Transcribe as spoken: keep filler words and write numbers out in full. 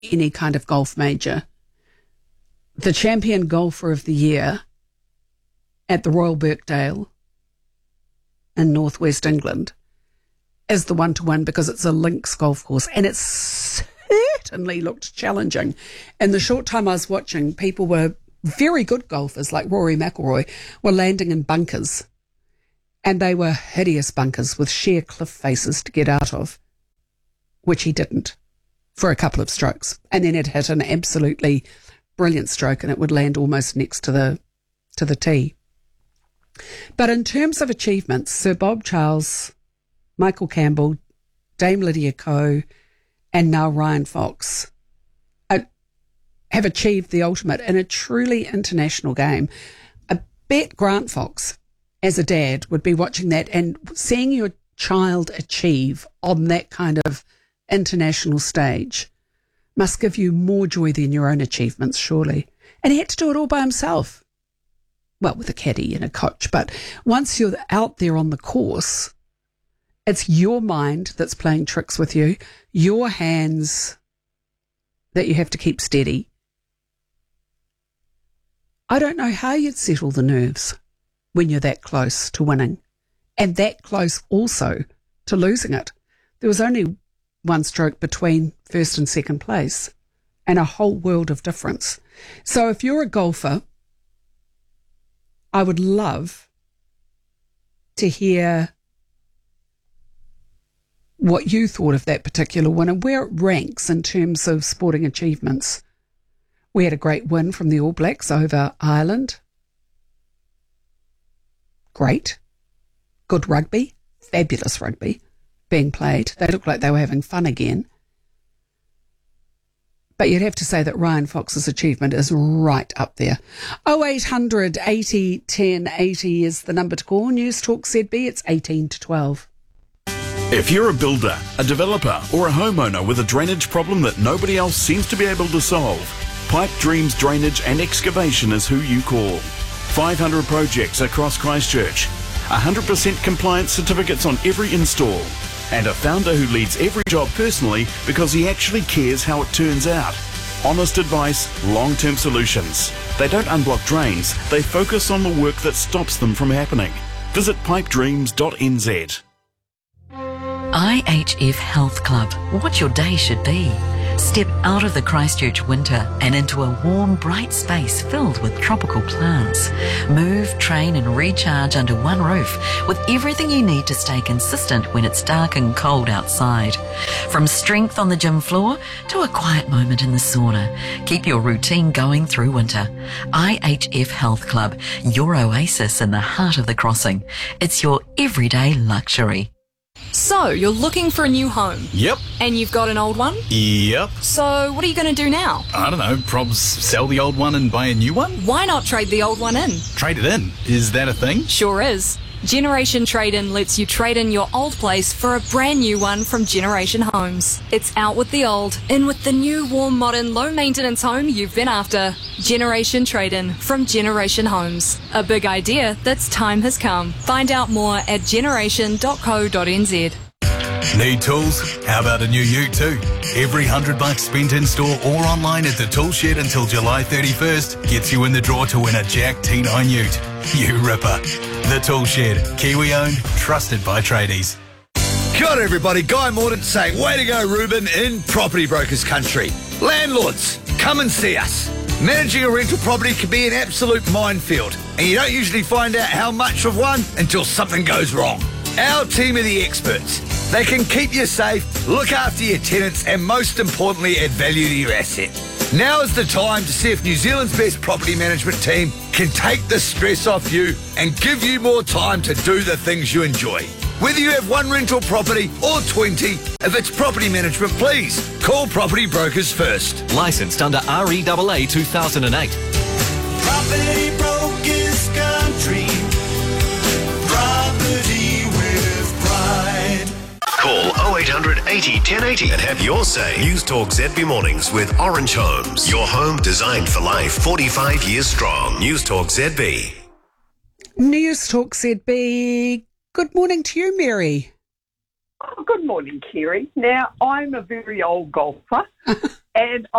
any kind of golf major, the champion golfer of the year at the Royal Birkdale in northwest England is the one to win because it's a links golf course, and it certainly looked challenging. In the short time I was watching, people were very good golfers like Rory McIlroy were landing in bunkers, and they were hideous bunkers with sheer cliff faces to get out of, which he didn't for a couple of strokes, and then it hit an absolutely brilliant stroke and it would land almost next to the to the tee. But in terms of achievements, Sir Bob Charles, Michael Campbell, Dame Lydia Ko, and now Ryan Fox uh, have achieved the ultimate in a truly international game. I bet Grant Fox, as a dad, would be watching that and seeing your child achieve on that kind of international stage must give you more joy than your own achievements, surely. And he had to do it all by himself. Well, with a caddy and a coach, but once you're out there on the course, it's your mind that's playing tricks with you, your hands that you have to keep steady. I don't know how you'd settle the nerves when you're that close to winning and that close also to losing it. There was only one stroke between first and second place and a whole world of difference. So if you're a golfer, I would love to hear what you thought of that particular win and where it ranks in terms of sporting achievements. We had a great win from the All Blacks over Ireland. Great. Good rugby. Fabulous rugby being played. They looked like they were having fun again. But you'd have to say that Ryan Fox's achievement is right up there. oh eight hundred eighty ten eighty is the number to call. News Talk Z B, it's eighteen to twelve. If you're a builder, a developer or a homeowner with a drainage problem that nobody else seems to be able to solve, Pipe Dreams Drainage and Excavation is who you call. five hundred projects across Christchurch, one hundred percent compliance certificates on every install, and a founder who leads every job personally because he actually cares how it turns out. Honest advice, long-term solutions. They don't unblock drains, they focus on the work that stops them from happening. Visit pipe dreams dot n z. I H F Health Club. What your day should be. Step out of the Christchurch winter and into a warm, bright space filled with tropical plants. Move, train and recharge under one roof with everything you need to stay consistent when it's dark and cold outside. From strength on the gym floor to a quiet moment in the sauna. Keep your routine going through winter. I H F Health Club, your oasis in the heart of the crossing. It's your everyday luxury. So, you're looking for a new home? Yep. And you've got an old one? Yep. So, what are you going to do now? I don't know, probs sell the old one and buy a new one? Why not trade the old one in? Trade it in? Is that a thing? Sure is. Generation Trade-In lets you trade in your old place for a brand new one from Generation Homes. It's out with the old, in with the new, warm, modern, low-maintenance home you've been after. Generation Trade-In from Generation Homes. A big idea that's time has come. Find out more at generation dot co dot n z. Need tools? How about a new ute too? Every hundred bucks spent in store or online at the Tool Shed until July thirty-first gets you in the draw to win a Jack T nine ute. You ripper. The Tool Shed, Kiwi owned, trusted by tradies. Kia ora everybody, Guy Mordaunt saying, way to go Ruben in Property Brokers Country. Landlords, come and see us. Managing a rental property can be an absolute minefield, and you don't usually find out how much of one until something goes wrong. Our team are the experts. They can keep you safe, look after your tenants, and most importantly, add value to your asset. Now is the time to see if New Zealand's best property management team can take the stress off you and give you more time to do the things you enjoy. Whether you have one rental property or twenty, if it's property management, please call Property Brokers first. Licensed under R E A A two thousand eight. Property Brokers Country. Property with pride. Call oh eight hundred eighty ten eighty and have your say. News Talk Z B Mornings with Orange Homes. Your home designed for life, forty-five years strong. News Talk Z B. News Talk Z B. Good morning to you, Mary. Oh, good morning, Kerry. Now, I'm a very old golfer, and